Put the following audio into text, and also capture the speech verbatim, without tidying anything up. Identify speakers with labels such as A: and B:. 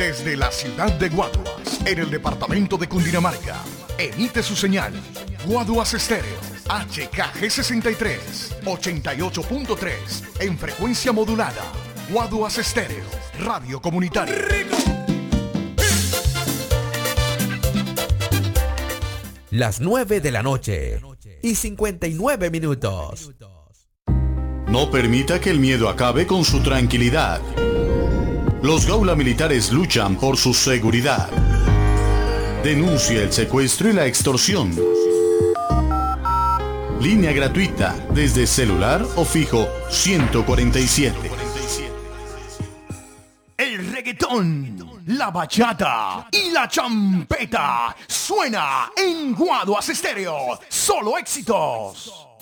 A: Desde la ciudad de Guaduas, en el departamento de Cundinamarca, emite su señal Guaduas Estéreo H K G sesenta y tres, ochenta y ocho punto tres en frecuencia modulada. Guaduas Estéreo, radio comunitaria.
B: Las nueve de la noche y cincuenta y nueve minutos.
C: No permita que el miedo acabe con su tranquilidad. Los Gaula Militares luchan por su seguridad. Denuncia el secuestro y la extorsión. Línea gratuita desde celular o fijo ciento cuarenta y siete.
A: El reggaetón, la bachata y la champeta suena en Guaduas Estéreo. Solo éxitos.